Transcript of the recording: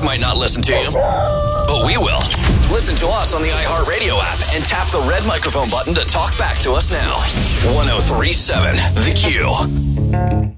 might not listen to you, but we will. Listen to us on the iHeartRadio app and tap the red microphone button to talk back to us now. 103.7 The Q.